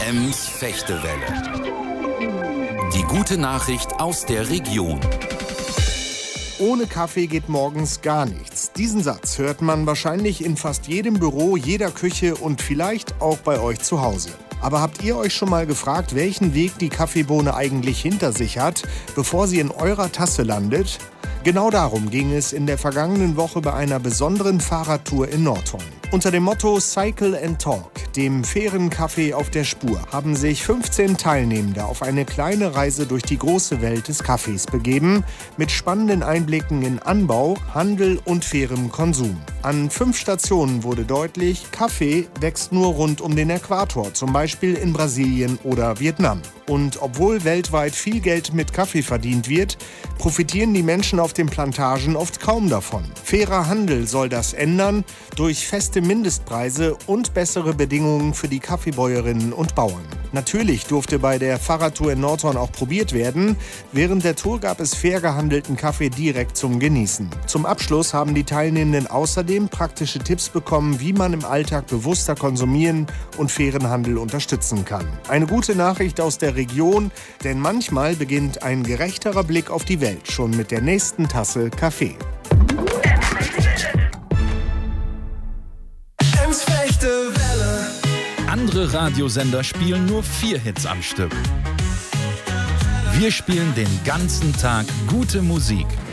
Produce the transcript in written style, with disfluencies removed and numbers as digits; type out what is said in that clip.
Ems Fechtewelle. Die gute Nachricht aus der Region. Ohne Kaffee geht morgens gar nichts. Diesen Satz hört man wahrscheinlich in fast jedem Büro, jeder Küche und vielleicht auch bei euch zu Hause. Aber habt ihr euch schon mal gefragt, welchen Weg die Kaffeebohne eigentlich hinter sich hat, bevor sie in eurer Tasse landet? Genau darum ging es in der vergangenen Woche bei einer besonderen Fahrradtour in Nordhorn. Unter dem Motto Cycle and Talk, dem fairen Kaffee auf der Spur, haben sich 15 Teilnehmende auf eine kleine Reise durch die große Welt des Kaffees begeben, mit spannenden Einblicken in Anbau, Handel und fairem Konsum. An 5 Stationen wurde deutlich, Kaffee wächst nur rund um den Äquator, zum Beispiel in Brasilien oder Vietnam. Und obwohl weltweit viel Geld mit Kaffee verdient wird, profitieren die Menschen auf den Plantagen oft kaum davon. Fairer Handel soll das ändern durch feste Mindestpreise und bessere Bedingungen für die Kaffeebäuerinnen und Bauern. Natürlich durfte bei der Fahrradtour in Nordhorn auch probiert werden. Während der Tour gab es fair gehandelten Kaffee direkt zum Genießen. Zum Abschluss haben die Teilnehmenden außerdem praktische Tipps bekommen, wie man im Alltag bewusster konsumieren und fairen Handel unterstützen kann. Eine gute Nachricht aus der Region, denn manchmal beginnt ein gerechterer Blick auf die Welt schon mit der nächsten Tasse Kaffee. Andere Radiosender spielen nur 4 Hits am Stück. Wir spielen den ganzen Tag gute Musik.